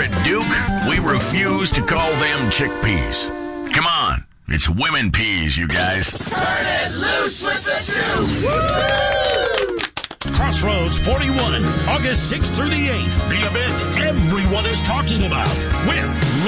At Duke, we refuse to call them chickpeas. Come on, it's women peas, you guys. Turn it loose with the truth. Crossroads 41, August 6th through the 8th. The event everyone is talking about with